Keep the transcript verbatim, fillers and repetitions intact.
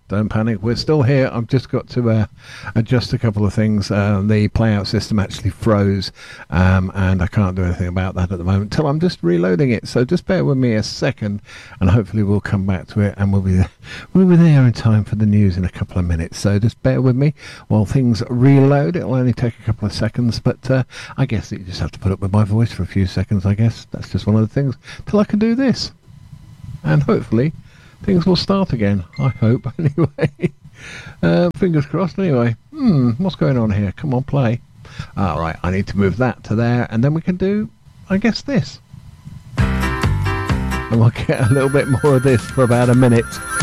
Don't panic, we're still here. I've just got to uh, adjust a couple of things. Uh, the playout system actually froze, um, and I can't do anything about that at the moment till I'm just reloading it. So just bear with me a second, and hopefully we'll come back to it, and we'll be there, we'll be there in time for the news in a couple of minutes. So just bear with me while things reload. It'll only take a couple of seconds, but uh, I guess that you just have to put up with my voice for a few seconds. I guess that's just one of the things till I can do this, and hopefully things will start again, I hope, anyway. uh, fingers crossed, anyway. Hmm, what's going on here? Come on, play. All right, I need to move that to there, and then we can do, I guess, this. And we'll get a little bit more of this for about a minute.